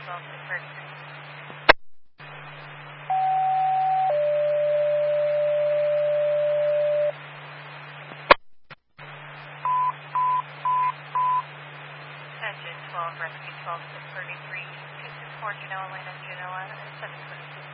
Engine 12, Rescue 12, 633, 264 Genoa Lane, Genoa, 726.